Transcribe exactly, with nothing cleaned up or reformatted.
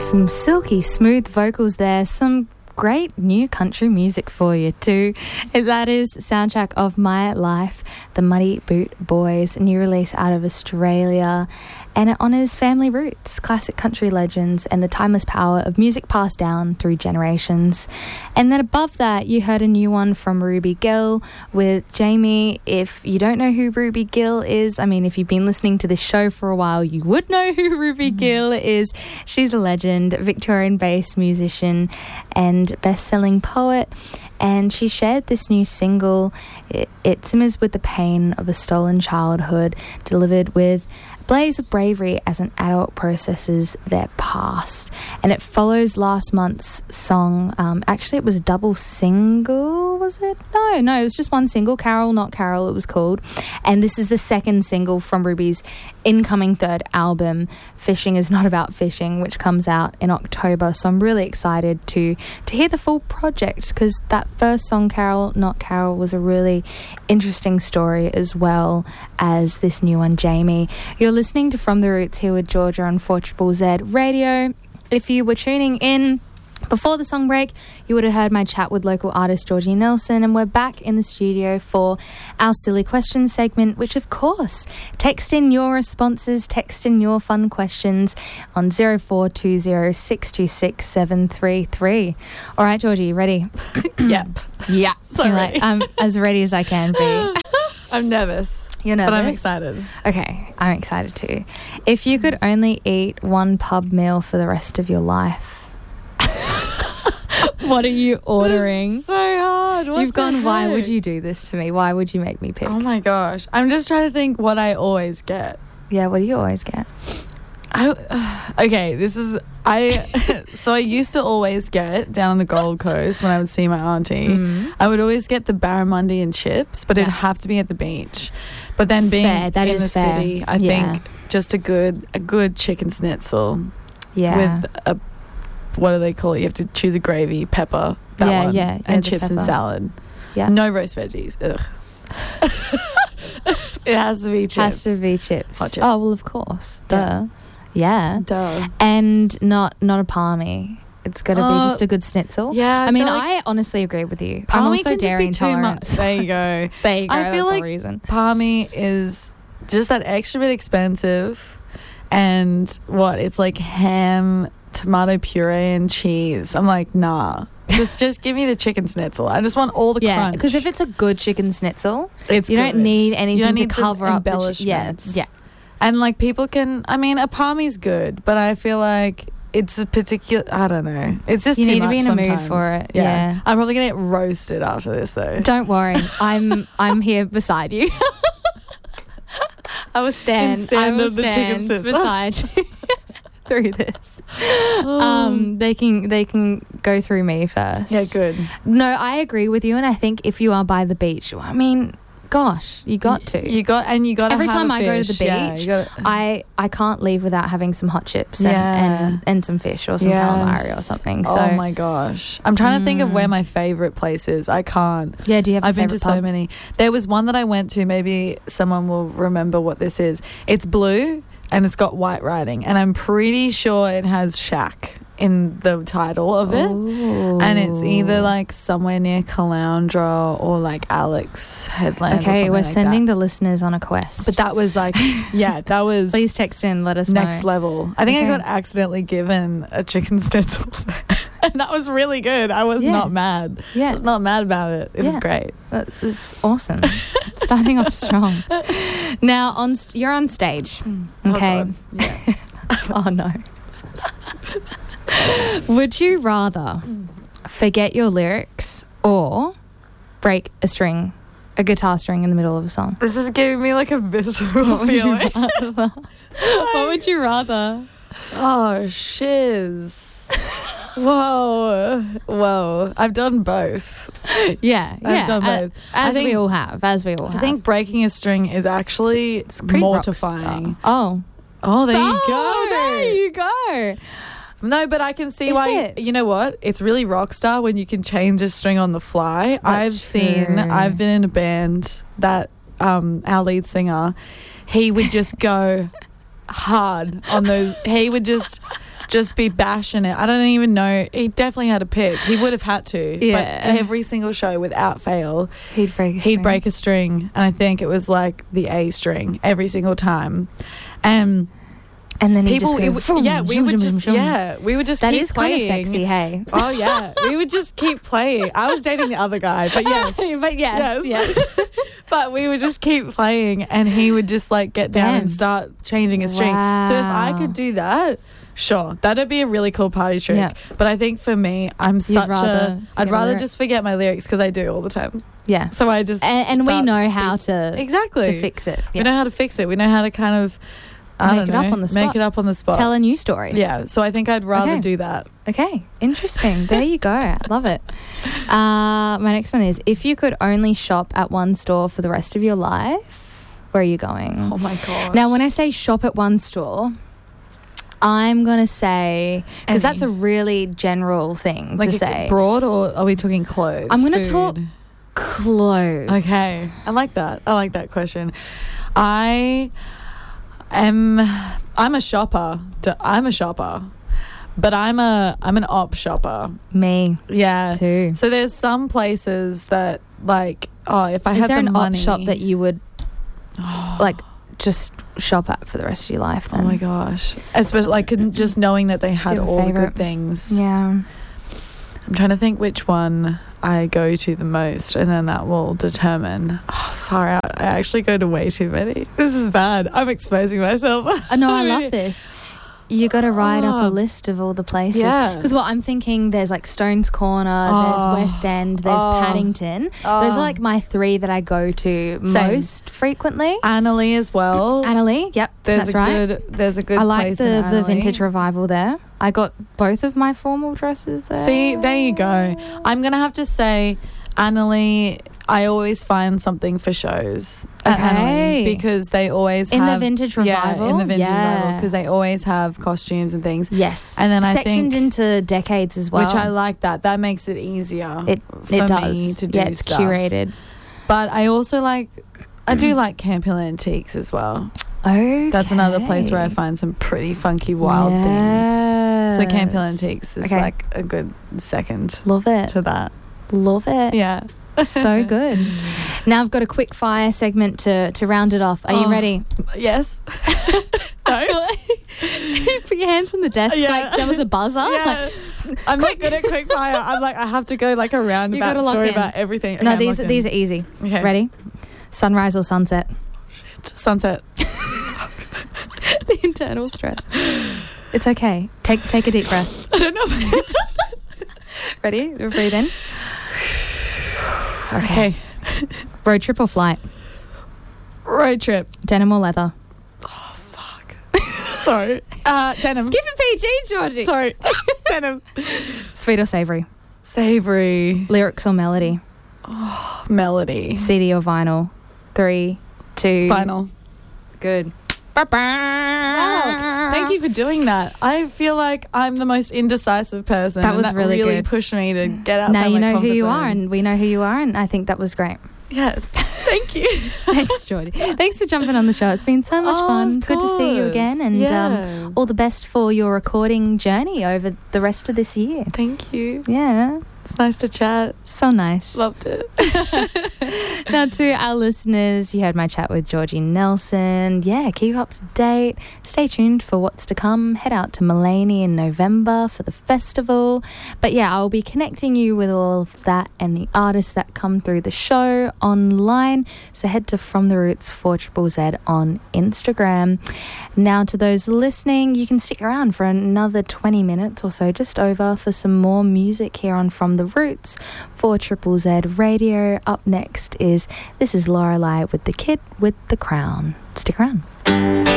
Some silky smooth vocals there, some great new country music for you too. That is Soundtrack of My Life, the Muddy Boot Boys, new release out of Australia, and it honours family roots, classic country legends, and the timeless power of music passed down through generations. And then above that, you heard a new one from Ruby Gill with Jamie. If you don't know who Ruby Gill is, I mean, if you've been listening to this show for a while, you would know who Ruby mm-hmm. Gill is. She's a legend, Victorian-based musician and best-selling poet. And she shared this new single. It, it simmers with the pain of a stolen childhood, delivered with blaze of bravery as an adult processes their past. And it follows last month's song. Um, actually, it was a double single, was it? No, no, it was just one single. Carol, Not Carol, it was called. And this is the second single from Ruby's incoming third album, Fishing Is Not About Fishing, which comes out in October. So I'm really excited to to hear the full project, because that first song, Carol, Not Carol, was a really interesting story, as well as this new one, Jamie. You're listening to From the Roots here with Georgia on four Z Z Radio. If you were tuning in before the song break, you would have heard my chat with local artist Georgie Nelson, and we're back in the studio for our Silly Questions segment, which, of course, text in your responses, text in your fun questions on zero four two zero six two six seven three three. All right, Georgie, you ready? Yep. Yeah. Sorry. Like, I'm as ready as I can be. I'm nervous. You're nervous? But I'm excited. Okay, I'm excited too. If you could only eat one pub meal for the rest of your life, what are you ordering? This is so hard. What You've gone, heck? why would you do this to me? Why would you make me pick? Oh my gosh. I'm just trying to think what I always get. Yeah, what do you always get? I, uh, okay, this is... I So I used to always get, down on the Gold Coast when I would see my auntie, Mm. I would always get the barramundi and chips, but Yeah. it'd have to be at the beach. But then being Fair, that in is the fair. city, I Yeah. think just a good a good chicken schnitzel Yeah. with a... What do they call it? You have to choose a gravy, pepper, that Yeah, one, yeah, yeah, and the chips and pepper. salad. Yeah. No roast veggies. Ugh. It has to be chips. Has to be chips. Hot chips. Oh, well, of course. Yeah. Duh. Yeah. Duh. And not not a palmy. It's got to Uh, be just a good schnitzel. Yeah, I I mean, feel like I honestly agree with you. I'm palmy also can just dairy be too intolerant. much. There you go. There you go. I feel That's like the reason. palmy is just that extra bit expensive, and what it's like ham, tomato puree, and cheese. I'm like, nah. Just just give me the chicken schnitzel. I just want all the Yeah, crunch. because if it's a good chicken schnitzel, it's you good. don't need anything you don't to need the cover up the chi- embellishments. yeah, yeah. And like people can, I mean, a palmy's good, but I feel like it's a particular, I don't know. It's just You too need to much be in a mood sometimes. for it, yeah. I'm probably going to get roasted after this though. Don't worry, I'm I'm here beside you. I will stand. Stand I will of the chicken stand schnitzel. beside you through this. Um, they can they can go through me first. Yeah, good. No, I agree with you, and I think if you are by the beach, I mean, gosh, you got to. You got, and you got to Every have time a I go to the fish. Yeah, beach, you gotta- I, I can't leave without having some hot chips and, Yeah. and, and some fish or some Yes. calamari or something. So, oh my gosh. I'm trying to think of Mm. where my favourite place is. I can't. yeah, do you have a I've been to favourite so pub? many. There was one that I went to, maybe someone will remember what this is. It's blue and it's got white writing, and I'm pretty sure it has shack in the title of it. Ooh. And it's either like somewhere near Caloundra or like Alex Headland. or Okay, something we're like sending that. the listeners on a quest. But that was like, yeah, that was Please text in, let us next know. level. I think Okay. I got accidentally given a chicken schnitzel, and that was really good. I was Yeah. not mad. I Yeah, was not mad about it. It was Yeah. great. that's awesome. Starting off strong. Now, on st- you're on stage. Okay. Oh, God. Yeah. Oh, no. Would you rather forget your lyrics or break a string, a guitar string in the middle of a song? This is giving me like a visceral feeling. What would you rather? Oh, shiz. Whoa. Whoa. I've done both. Yeah, I've yeah. done a- both. As I we think- all have, as we all have. I think breaking a string is actually pretty rock mortifying. star. Oh. Oh, there you Oh, go. there you go. No, but I can see Is why. it? You know what? It's really rock star when you can change a string on the fly. I've seen. true. I've been in a band that um, our lead singer, he would just go hard on those. He would just just be bashing it. I don't even know. He definitely had a pick. He would have had to. Yeah. But every single show, without fail, He'd break a he'd string. break a string. And I think it was like the A string every single time. And And then he people, just it go, would- vroom, yeah, we zoom, would zoom, just, zoom. yeah, we would just That keep is kind of playing. sexy, hey? Oh yeah, we would just keep playing. I was dating the other guy, but yes, but yes, Yes. yes. but we would just keep playing, and he would just like get down Damn. and start changing a string. So if I Wow. could do that, sure, that'd be a really cool party trick. Yeah. But I think for me, I'm such rather a. forget I'd the rather lyrics. just forget my lyrics because I do all the time. Yeah. So I just And, and we start know speak- how to, exactly to fix it. We Yeah. know how to fix it. We know how to kind of. I Make don't it up know, on the Make spot. it up on the spot. Tell a new story. Yeah. So I think I'd rather Okay. do that. Okay, interesting. There you go. I love it. Uh, my next one is, if you could only shop at one store for the rest of your life, where are you going? Oh my god. Now, when I say shop at one store, I'm going to say, because that's a Any. really general thing like to a- say, broad, or are we talking clothes? I'm gonna Food? talk clothes. Okay, I like that. I like that question. I am. I'm a shopper. D- I'm a shopper, but I'm a. I'm an op shopper. Me Yeah. too. So there's some places that like. Oh, if I Is had there the an money. op shop that you would like just shop at for the rest of your life Oh then? my gosh! Especially like just knowing that they had Do you have a all the favourite? good things. Yeah. I'm trying to think which one I go to the most, and then that will determine. Oh, far out. I actually go to way too many. This is bad. I'm exposing myself. Oh, no, I love this. You got to write up Oh. a list of all the places. Yeah. Because what I'm thinking, there's like Stones Corner, Oh. there's West End, there's Oh. Paddington. Oh. Those are like my three that I go to Same. most frequently. Annalie as well. Annalie, yep, There's that's a right. good. There's a good. I like place the, in the Annalie. vintage revival there. I got both of my formal dresses there. See, there you go. I'm gonna have to say, Annalie. I always find something for shows at Okay. Annalie because they always In the have vintage Yeah, revival? in the vintage Yeah. revival because they always have costumes and things. Yes. And then I Sectioned think- into decades as well. Which I like that. That makes it easier. It, for it me does. to do yeah, it's stuff. curated. But I also like. I do like Camp Hill Antiques as well. Okay. That's another place where I find some pretty funky, wild things. So Camp Hill Yes. Antiques is Okay. like a good second Love it. to that. Love it. Yeah. So good. Now I've got a quick fire segment to, to round it off. Are you Oh. ready? Yes. no. You put your hands on the desk Yeah. like there was a buzzer. Yeah. Like, I'm not good at quick fire. I'm like I have to go like a gotta roundabout lock story in. about everything. Okay, no, I'm these locked these in. are easy. Okay. Ready? Sunrise or sunset? Sunset. The internal stress. It's okay. Take take a deep breath. I don't know. Ready? Breathe in. Okay. Road trip or flight? Road trip. Denim or leather? Oh fuck. Sorry. Uh, denim. Give it P G, Georgie. Sorry. Denim. Sweet or savoury? Savory. Lyrics or melody? Melody. C D or vinyl? Three, two. Final. Good. Wow. Thank you for doing that. I feel like I'm the most indecisive person. That and was that really really good. pushed me to get outside Now you my know who comfort you zone. are, and we know who you are, and I think that was great. Yes. Thank you. Thanks, Geordie. Thanks for jumping on the show. It's been so much Oh, fun. of Good to see you course. again, and Yeah. um, all the best for your recording journey over the rest of this year. Thank you. Yeah, It's nice to chat. so nice. Loved it. Now, to our listeners, you heard my chat with Georgie Nelson. Yeah, keep up to date. Stay tuned for what's to come. Head out to Mullaney in November for the festival. But yeah, I'll be connecting you with all of that and the artists that come through the show online. So head to From the Roots four Z Z on Instagram. Now, to those listening, you can stick around for another twenty minutes or so, just over, for some more music here on From the Roots four Z Z Radio. Up next is This is Lorelei with the Kid with the Crown. Stick around.